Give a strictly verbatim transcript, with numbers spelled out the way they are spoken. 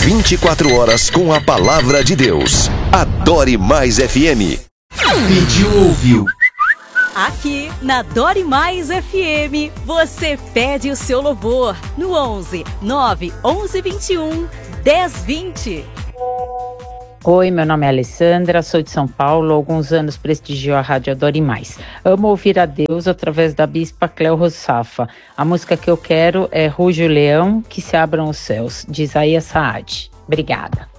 vinte e quatro horas com a palavra de Deus. Adore Mais F M. Pediu, ouviu. Aqui na Adore Mais F M, você pede o seu louvor no onze nove onze vinte e um dez vinte. Oi, meu nome é Alessandra, sou de São Paulo, há alguns anos prestigio a Rádio Adore Mais. Amo ouvir a Deus através da Bispa Cléo Rossafa. A música que eu quero é Ruge o Leão, que se abram os céus, de Isaías Saad. Obrigada.